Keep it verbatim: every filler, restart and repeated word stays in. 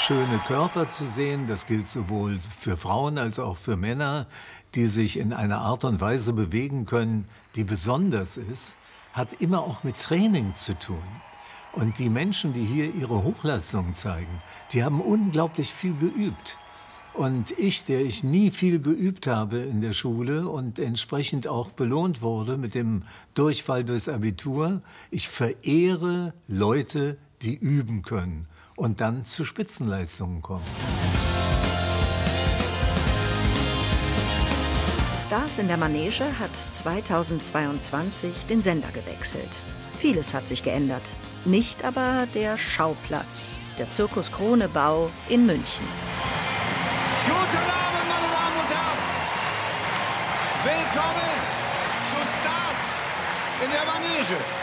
schöne Körper zu sehen. Das gilt sowohl für Frauen als auch für Männer, die sich in einer Art und Weise bewegen können, die besonders ist, hat immer auch mit Training zu tun. Und die Menschen, die hier ihre Hochleistungen zeigen, die haben unglaublich viel geübt. Und ich, der ich nie viel geübt habe in der Schule und entsprechend auch belohnt wurde mit dem Durchfall durchs Abitur, ich verehre Leute, die üben können und dann zu Spitzenleistungen kommen. Stars in der Manege hat zweitausendzweiundzwanzig den Sender gewechselt. Vieles hat sich geändert, nicht aber der Schauplatz, der Zirkus Krone-Bau in München. Guten Abend, meine Damen und Herren! Willkommen zu Stars in der Manege!